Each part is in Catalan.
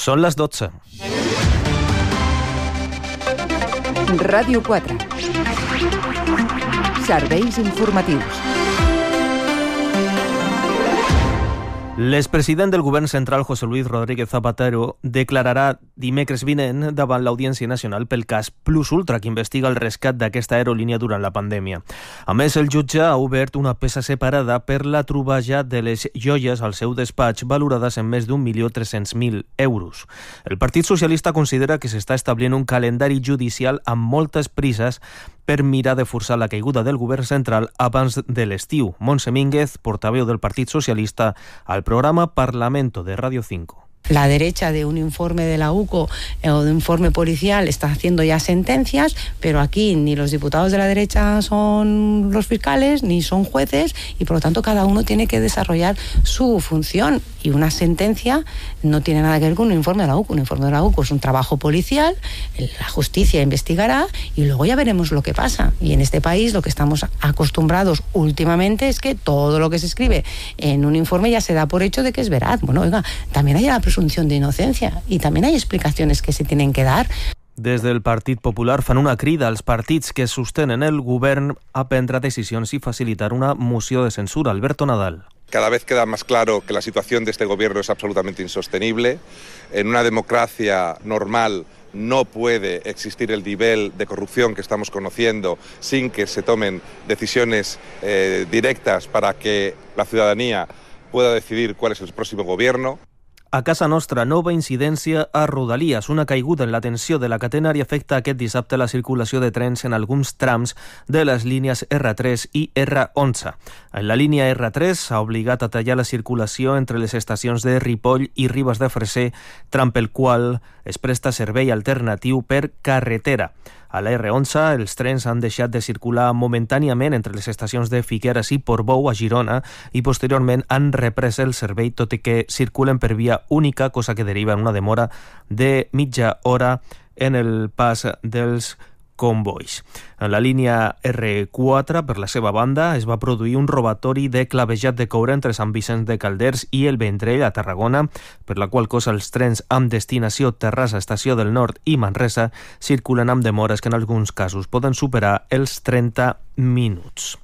Són les 12. Ràdio 4. Serveis informatius. L'expresident del govern central, José Luis Rodríguez Zapatero, declararà dimecres vinent davant l'Audiència Nacional pel cas Plus Ultra, que investiga el rescat d'aquesta aerolínia durant la pandèmia. A més, el jutge ha obert una peça separada per la troballa de les joies al seu despatx, valorades en més d'1.300.000 euros. El Partit Socialista considera que s'està establint un calendari judicial amb moltes prises per mirar de forçar la caiguda del govern central abans de l'estiu. Montse Mínguez, portaveu del Partit Socialista, al programa Parlamento de Radio 5. La derecha de un informe de la UCO o de un informe policial está haciendo ya sentencias, pero aquí ni los diputados de la derecha son los fiscales, ni son jueces, y por lo tanto cada uno tiene que desarrollar su función. Y una sentencia no tiene nada que ver con un informe de la UCO. Un informe de la UCO es un trabajo policial, la justicia investigará y luego ya veremos lo que pasa. Y en este país lo que estamos acostumbrados últimamente es que todo lo que se escribe en un informe ya se da por hecho de que es veraz. Bueno, oiga, también hay la presunción de inocencia y también hay explicaciones que se tienen que dar. Des del Partit Popular fan una crida als partits que sostenen el govern a prendre decisions i facilitar una moció de censura. Alberto Nadal. Cada vez queda más claro que la situación de este gobierno es absolutamente insostenible. En una democracia normal no puede existir el nivel de corrupción que estamos conociendo sin que se tomen decisiones directas para que la ciudadanía pueda decidir cuál es el próximo gobierno. A casa nostra, nova incidència a Rodalies. Una caiguda en la tensió de la catenària afecta aquest dissabte la circulació de trens en alguns trams de les línies R3 i R11. En la línia R3 s'ha obligat a tallar la circulació entre les estacions de Ripoll i Ribes de Freser, tram pel qual es presta servei alternatiu per carretera. A la R11, els trens han deixat de circular momentàniament entre les estacions de Figueres i Portbou, a Girona, i posteriorment han reprès el servei, tot i que circulen per via única, cosa que deriva en una demora de mitja hora en el pas dels convois. En la línia R4, per la seva banda, es va produir un robatori de clavejat de coure entre Sant Vicenç de Calders i el Vendrell, a Tarragona, per la qual cosa els trens amb destinació Terrassa, Estació del Nord i Manresa circulen amb demores que en alguns casos poden superar els 30 minuts.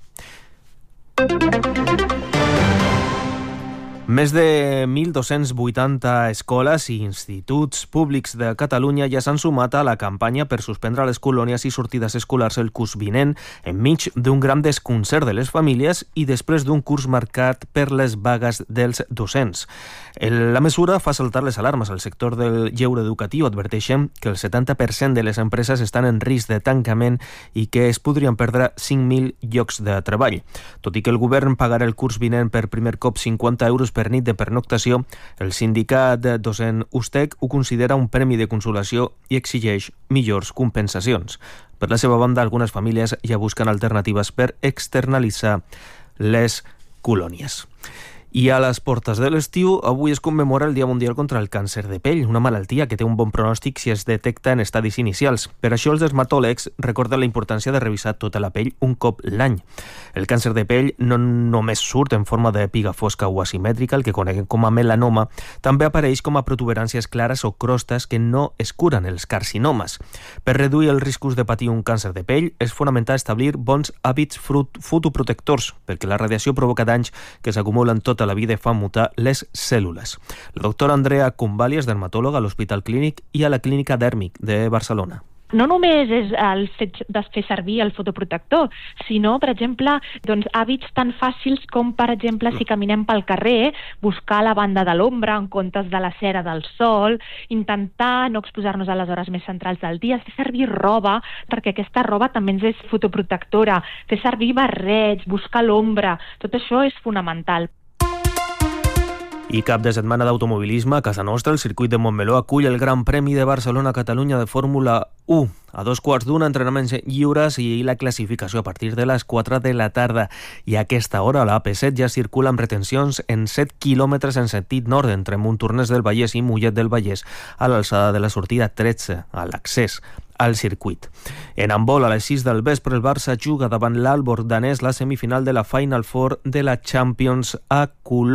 Més de 1.280 escoles i instituts públics de Catalunya ja s'han sumat a la campanya per suspendre les colònies i sortides escolars el curs vinent, enmig d'un gran desconcert de les famílies i després d'un curs marcat per les vagues dels docents. La mesura fa saltar les alarmes al sector del lleure educatiu. Adverteixen que el 70% de les empreses estan en risc de tancament i que es podrien perdre 5.000 llocs de treball. Tot i que el govern pagarà el curs vinent per primer cop 50 euros per nit de pernoctació, el sindicat docent USTEC ho considera un premi de consolació i exigeix millors compensacions. Per la seva banda, algunes famílies ja busquen alternatives per externalitzar les colònies. I a les portes de l'estiu, avui es commemora el Dia Mundial contra el Càncer de Pell, una malaltia que té un bon pronòstic si es detecta en estadis inicials. Per això els dermatòlegs recorden la importància de revisar tota la pell un cop l'any. El càncer de pell no només surt en forma de piga fosca o asimètrica, el que coneguem com a melanoma, també apareix com a protuberàncies clares o crostes que no es curen, els carcinomes. Per reduir els riscos de patir un càncer de pell és fonamental establir bons hàbits fotoprotectors, perquè la radiació provoca danys que s'acumulen tota la vida i fan mutar les cèl·lules. La doctora Andrea Convali és dermatòloga a l'Hospital Clínic i a la Clínica Dèrmic de Barcelona. No només és el fet de fer servir el fotoprotector, sinó, per exemple, hàbits tan fàcils com, per exemple, si caminem pel carrer, buscar la banda de l'ombra en comptes de la cera del sol, intentar no exposar-nos a les hores més centrals del dia, fer servir roba, perquè aquesta roba també ens és fotoprotectora, fer servir barrets, buscar l'ombra, tot això és fonamental. I cap de setmana d'automobilisme, a casa nostra, el circuit de Montmeló acull el Gran Premi de Barcelona-Catalunya de Fórmula 1. A 2:15, entrenaments lliures i la classificació a partir de les 4 de la tarda. I a aquesta hora la AP7 ja circula amb retencions en 7 quilòmetres en sentit nord entre Montornès del Vallès i Mollet del Vallès, a l'alçada de la sortida 13, a l'accés al circuit. En handbol, a les 6 del vespre, el Barça juga davant l'Albor danès la semifinal de la Final Four de la Champions a Colònia.